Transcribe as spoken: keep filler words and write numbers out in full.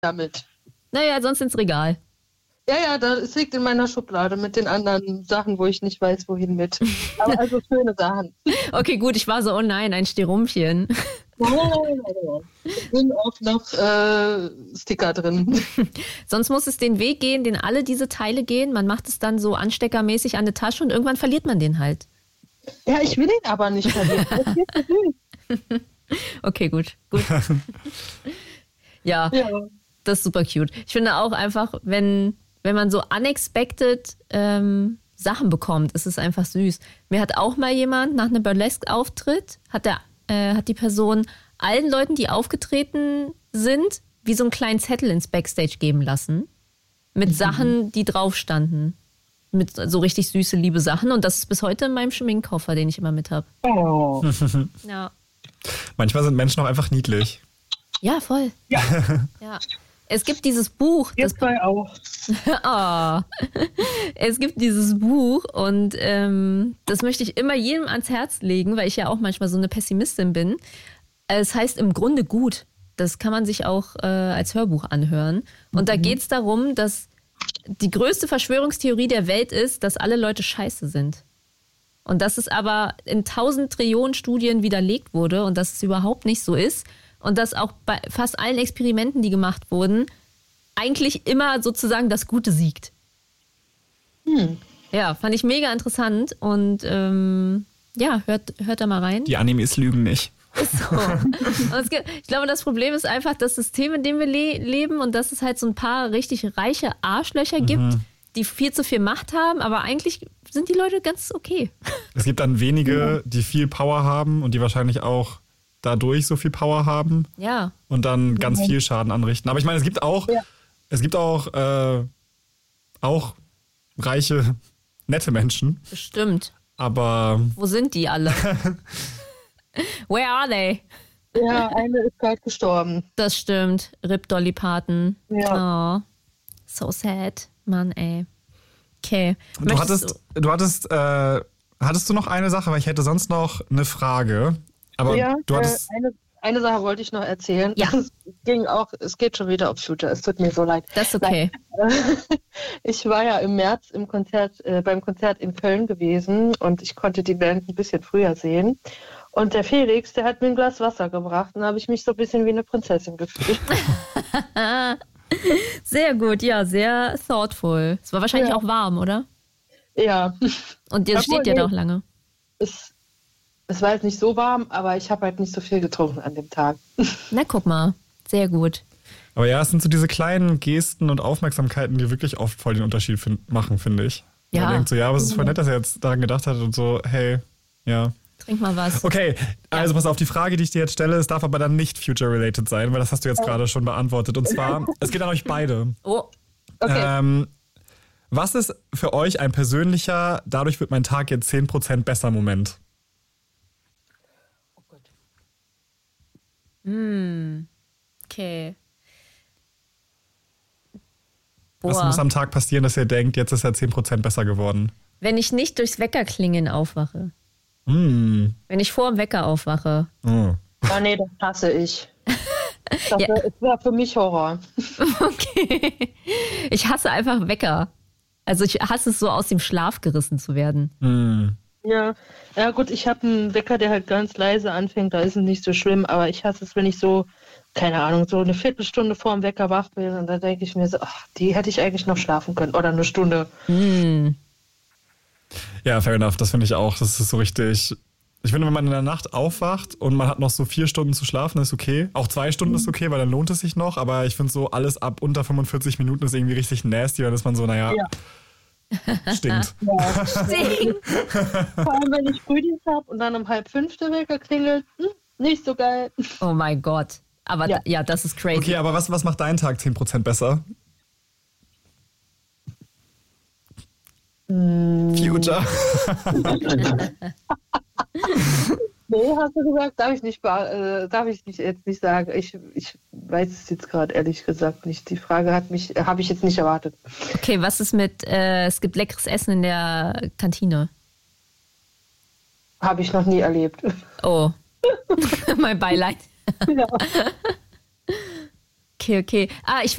damit. Naja, sonst ins Regal. Ja, ja, da, es liegt in meiner Schublade mit den anderen Sachen, wo ich nicht weiß, wohin mit. Aber also schöne Sachen. Okay, gut, ich war so, oh nein, ein Sterumpchen. Nein, nein, nein, nein. Es sind auch noch äh, Sticker drin. Sonst muss es den Weg gehen, den alle diese Teile gehen. Man macht es dann so ansteckermäßig an der Tasche und irgendwann verliert man den halt. Ja, ich will ihn aber nicht verlieren. Das geht nicht. Okay, gut. gut. Ja, Ja. das ist super cute. Ich finde auch einfach, wenn, wenn man so unexpected ähm, Sachen bekommt, ist es einfach süß. Mir hat auch mal jemand nach einem Burlesque-Auftritt, hat, der, äh, hat die Person allen Leuten, die aufgetreten sind, wie so einen kleinen Zettel ins Backstage geben lassen. Mit mhm. Sachen, die drauf standen. Mit so richtig süße, liebe Sachen. Und das ist bis heute in meinem Schminkkoffer, den ich immer mit habe. Oh. Ja. Manchmal sind Menschen auch einfach niedlich. Ja, voll. Ja. Ja. Es gibt dieses Buch. Jetzt bei auch. Oh. Es gibt dieses Buch und ähm, das möchte ich immer jedem ans Herz legen, weil ich ja auch manchmal so eine Pessimistin bin. Es heißt im Grunde gut. Das kann man sich auch äh, als Hörbuch anhören. Und mhm. da geht es darum, dass die größte Verschwörungstheorie der Welt ist, dass alle Leute scheiße sind. Und dass es aber in tausend Trillionen Studien widerlegt wurde und dass es überhaupt nicht so ist. Und dass auch bei fast allen Experimenten, die gemacht wurden, eigentlich immer sozusagen das Gute siegt. Hm. Ja, fand ich mega interessant. Und ähm, ja, hört, hört da mal rein. Die Animes lügen nicht. Ist so. Und es gibt, ich glaube, das Problem ist einfach das System, in dem wir le- leben und dass es halt so ein paar richtig reiche Arschlöcher gibt, mhm. die viel zu viel Macht haben, aber eigentlich sind die Leute ganz okay. Es gibt dann wenige, die viel Power haben und die wahrscheinlich auch dadurch so viel Power haben ja. und dann ganz mhm. viel Schaden anrichten. Aber ich meine, es gibt auch, ja. es gibt auch, äh, auch reiche, nette Menschen. Bestimmt. Aber wo sind die alle? Where are they? Ja, eine ist gerade gestorben. Das stimmt. Rip Dolly Parton. Ja. Oh, so sad. Mann, ey. Okay. Du hattest, du, du hattest, äh, hattest du noch eine Sache, weil ich hätte sonst noch eine Frage. Aber ja, du hattest äh, eine, eine Sache wollte ich noch erzählen. Ja. Es ging auch, es geht schon wieder auf Future. Es tut mir so leid. Das ist okay. Ich war ja im März im Konzert, äh, beim Konzert in Köln gewesen und ich konnte die Band ein bisschen früher sehen. Und der Felix, der hat mir ein Glas Wasser gebracht und da habe ich mich so ein bisschen wie eine Prinzessin gefühlt. Sehr gut, ja, sehr thoughtful. Es war wahrscheinlich ja. auch warm, oder? Ja. Und jetzt steht ja doch lange. Es, es war jetzt nicht so warm, aber ich habe halt nicht so viel getrunken an dem Tag. Na, guck mal. Sehr gut. Aber ja, es sind so diese kleinen Gesten und Aufmerksamkeiten, die wirklich oft voll den Unterschied find- machen, finde ich. Ja. Man denkt so, ja, aber es ist voll nett, dass er jetzt daran gedacht hat und so, hey, ja. Trink mal was. Okay, also ja. pass auf, die Frage, die ich dir jetzt stelle, es darf aber dann nicht future-related sein, weil das hast du jetzt oh. gerade schon beantwortet. Und zwar, es geht an euch beide. Oh, okay. Ähm, was ist für euch ein persönlicher, dadurch wird mein Tag jetzt zehn Prozent besser Moment? Oh Gott. Hm, okay. Boah. Was muss am Tag passieren, dass ihr denkt, jetzt ist er zehn Prozent besser geworden? Wenn ich nicht durchs Weckerklingeln aufwache. Mm. Wenn ich vor dem Wecker aufwache. Oh. Ah, nee, das hasse ich. Das ja. wäre wär für mich Horror. Okay. Ich hasse einfach Wecker. Also ich hasse es so, aus dem Schlaf gerissen zu werden. Mm. Ja, ja gut, ich habe einen Wecker, der halt ganz leise anfängt, da ist es nicht so schlimm, aber ich hasse es, wenn ich so, keine Ahnung, so eine Viertelstunde vor dem Wecker wach bin und da denke ich mir so, ach, die hätte ich eigentlich noch schlafen können oder eine Stunde. Mm. Ja, fair enough, das finde ich auch. Das ist so richtig. Ich finde, wenn man in der Nacht aufwacht und man hat noch so vier Stunden zu schlafen, ist okay. Auch zwei Stunden mhm. ist okay, weil dann lohnt es sich noch. Aber ich finde so, alles ab unter fünfundvierzig Minuten ist irgendwie richtig nasty. Dann ist man so, naja, ja. stinkt. Ja, stinkt. Vor allem, wenn ich Frühdienst habe und dann um halb fünf der Wecker klingelt, hm, nicht so geil. Oh mein Gott. Aber ja, ja das ist crazy. Okay, aber was, was macht deinen Tag zehn Prozent besser? Future. Nee, hast du gesagt, darf ich nicht, äh, darf ich nicht, jetzt nicht sagen. Ich, ich weiß es jetzt gerade ehrlich gesagt nicht. Die Frage hat mich, habe ich jetzt nicht erwartet. Okay, was ist mit, äh, es gibt leckeres Essen in der Kantine? Habe ich noch nie erlebt. Oh, mein Beileid. Ja. Okay, okay. Ah, ich